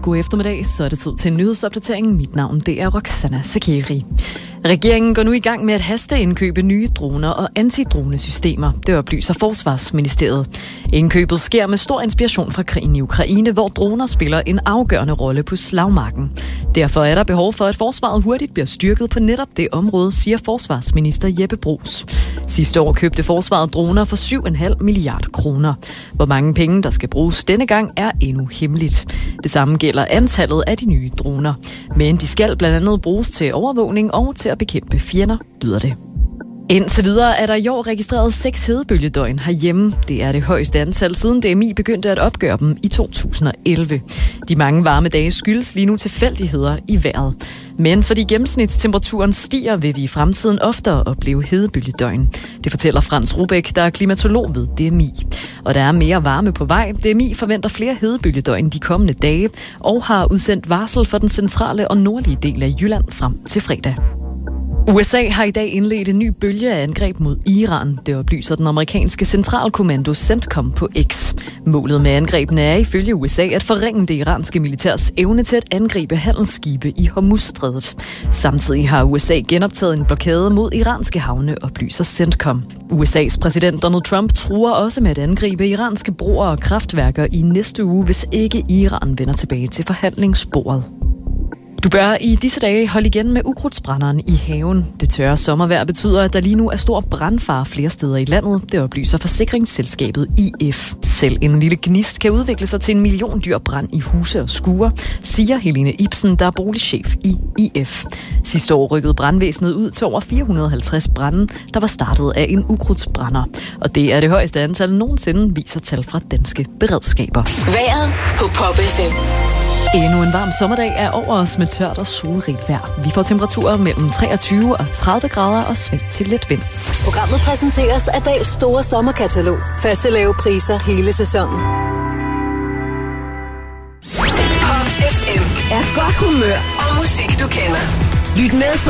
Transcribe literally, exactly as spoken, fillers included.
God eftermiddag, så er det tid til en nyhedsopdatering. Mit navn det er Roxana Sakeri. Regeringen går nu i gang med at hasteindkøbe nye droner og antidronesystemer. Det oplyser Forsvarsministeriet. Indkøbet sker med stor inspiration fra krigen i Ukraine, hvor droner spiller en afgørende rolle på slagmarken. Derfor er der behov for, at forsvaret hurtigt bliver styrket på netop det område, siger forsvarsminister Jeppe Bruus. Sidste år købte forsvaret droner for syv komma fem milliarder kroner. Hvor mange penge, der skal bruges denne gang, er endnu hemmeligt. Det samme gælder antallet af de nye droner. Men de skal blandt andet bruges til overvågning og til at bekæmpe fjender, lyder det. Indtil videre er der i år registreret seks hedebølgedøgn herhjemme. Det er det højeste antal siden D M I begyndte at opgøre dem i to tusind og elleve. De mange varme dage skyldes lige nu tilfældigheder i vejret. Men fordi gennemsnitstemperaturen stiger, vil vi i fremtiden oftere opleve hedebølgedøgn. Det fortæller Frans Rubæk, der er klimatolog ved D M I. Og der er mere varme på vej. D M I forventer flere hedebølgedøgn de kommende dage og har udsendt varsel for den centrale og nordlige del af Jylland frem til fredag. U S A har i dag indledt en ny bølge af angreb mod Iran. Det oplyser den amerikanske centralkommando CENTCOM på X. Målet med angrebene er ifølge U S A at forringe det iranske militærs evne til at angribe handelsskibe i Hormuzstrædet. Samtidig har U S A genoptaget en blokade mod iranske havne, oplyser CENTCOM. U S A's præsident Donald Trump truer også med at angribe iranske broer og kraftværker i næste uge, hvis ikke Iran vender tilbage til forhandlingsbordet. Du bør i disse dage holde igen med ukrudtsbrænderen i haven. Det tørre sommervejr betyder, at der lige nu er stor brandfare flere steder i landet. Det oplyser forsikringsselskabet I F. Selv en lille gnist kan udvikle sig til en million dyr brand i huse og skure, siger Helene Ibsen, der er boligchef i I F. Sidste år rykkede brandvæsenet ud til over fire hundrede og halvtreds brande, der var startet af en ukrudtsbrænder. Og det er det højeste antal nogensinde, viser tal fra danske beredskaber. Vejret på Pop F M. Endnu en varm sommerdag er over os med tørt og solrigt vejr. Vi får temperaturer mellem treogtyve og tredive grader og sving til let vind. Programmet præsenteres af Dahls store sommerkatalog. Faste lave priser hele sæsonen. Pop F M er godt humør og musik, du kender. Lyt med på